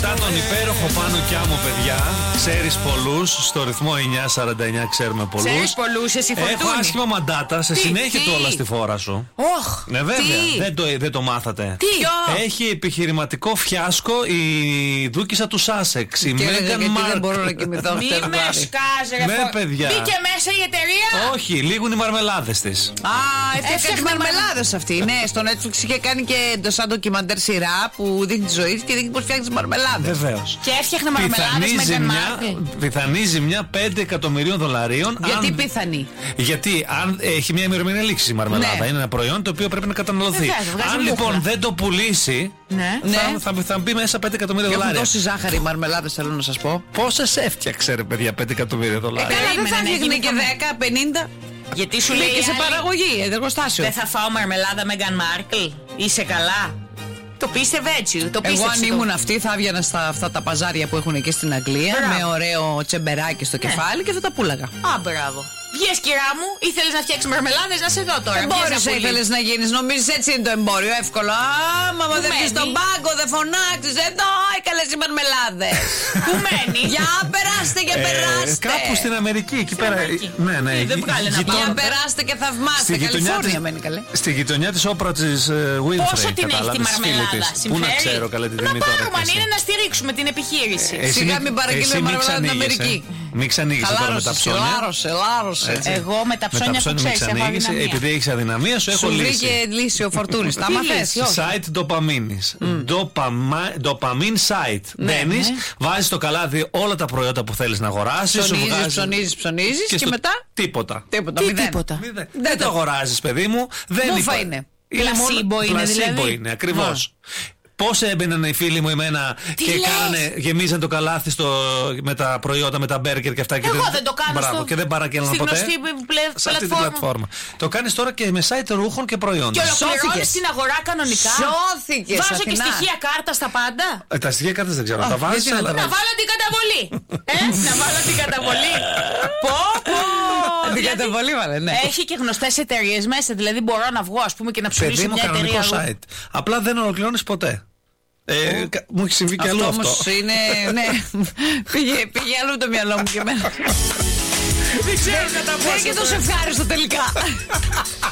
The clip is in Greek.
Μετά τον υπέροχο Πάνο Κιάμο, παιδιά, ξέρεις πολλούς. Στο ρυθμό 949 ξέρουμε πολλούς. Ξέρεις πολλούς, εσύ Φορτούνη. Έχω άσχημα μαντάτα σε συνέχεια του όλα στη φόρα σου. Όχ. Ναι, βέβαια. Δεν το μάθατε. Τι? Έχει επιχειρηματικό φιάσκο η δούκισσα του Σάσεξ. Η Μέγαν Μάρκλ. Δεν μπορώ να κοιμηθώ. Μη με σκάζει, ρε. Ναι, παιδιά. Μπήκε μέσα η εταιρεία. Όχι, λήγουν οι μαρμελάδες της. Έφτιαχνε μαρμελάδες αυτή. Ναι, στο Netflix είχε κάνει και σαν ντοκιμαντέρ σειρά που δείχνει τη ζωή της και δείχνει πως φτιάχνει τις μαρμελάδες. Βεβαίως. Και έφτιαχνε μαρμελάδες με Μέγαν Μάρκλ. Πιθανή ζημιά $5 εκατομμυρίων. Γιατί πιθανή? Γιατί αν έχει μια ημερομηνία λήξη η μαρμελάδα, Ναι. είναι ένα προϊόν το οποίο πρέπει να καταναλωθεί. Αν λοιπόν δεν το πουλήσει, θα μπει μέσα $5 εκατομμύρια. Έχουν τόση ζάχαρη οι μαρμελάδες, θέλω να σας πω. Πόσες έφτιαξε, ρε παιδιά, $5 εκατομμύρια. Καλά, δεν θα έφτιαχνε και 10, 50. Γιατί σου λέει και σε παραγωγή, εργοστάσιο. δεν θα φάω μαρμελάδα Μέγαν Μάρκλ. Είσαι καλά? Το πίστευε έτσι. Εγώ αν ήμουν αυτή θα έβγαινα στα αυτά τα παζάρια που έχουν εκεί στην Αγγλία. Μπράβο. Με ωραίο τσεμπεράκι στο κεφάλι και θα τα πούλαγα. Α, μπράβο. Βγες, κυρά μου, ήθελες να φτιάξεις μαρμελάδες, να σε δω τώρα. Εμπόριος ήθελες να γίνεις, νομίζεις έτσι είναι το εμπόριο, εύκολο. Άμα δεν βγεις στον πάγκο, δεν φωνάξεις, εδώ έκαλες οι μαρμελάδες. Πού μένει? Για περάστε και περάστε. Κάπου στην Αμερική, εκεί πέρα. Ναι. Δεν βγάλε να Για περάστε και θαυμάστε. Καλιφόρνια μένει καλέ. Στη γειτονιά της όπρα της Winfrey. Πόσο την έχει τη μαρμελάδα? Πού να ξέρω καλά τη τιμή τώρα. Να πάρουμε, αν είναι να στηρίξουμε την επιχείρηση. Σιγά μην παραγγείλουμε μαρμελάδα στην Αμερική. Μην ξανοίγεις τώρα με τα ψώνια. Λάρωσε. Εγώ με τα ψώνια που ξέρεις έχω αδυναμία. Επειδή έχεις αδυναμία σου έχω Σου λύση. βρήκε λύση ο Φορτούνης. Τα μαθες. Site ντοπαμίνης. Dopamine site. Μπαίνεις, βάζεις στο καλάθι όλα τα προϊόντα που θέλεις να αγοράσεις. Ψωνίζεις και μετά τίποτα. Τίποτα. Δεν το αγοράζεις, παιδί μου. Μούφα είναι. Πλασίμπο είναι δηλαδή. Πλασίμπο είναι, ακριβώς. Πώς έμπαιναν οι φίλοι μου εμένα και γεμίζαν το καλάθι με τα προϊόντα, με τα μπέργκερ και αυτά. Εγώ δεν το κάνω. Μπράβο, και δεν παραγγέλναν ποτέ. Στη σε αυτή την πλατφόρμα. Το κάνεις τώρα και με site ρούχων και προϊόντων. Και ολοκληρώνεις την αγορά κανονικά. Σώθηκες. Βάζω και στοιχεία κάρτα στα πάντα. Τα στοιχεία κάρτας δεν ξέρω. Τα βάζεις. Να βάλω την καταβολή. Να βάλω την καταβολή. Πω. Την καταβολή βάλε, ναι. Έχει και γνωστές εταιρείες μέσα. Δηλαδή μπορώ να βγω, ας πούμε, και να ψωνίσω μια εταιρεία. Site. Απλά δεν ολοκληρώνεις ποτέ. Μου έχει συμβεί και αλλού αυτό. Όμως είναι, ναι, πήγε αλλού το μυαλό μου και εμένα. Δεν ξέρω κατά πόσο. Και τόσο ευχάριστο τελικά.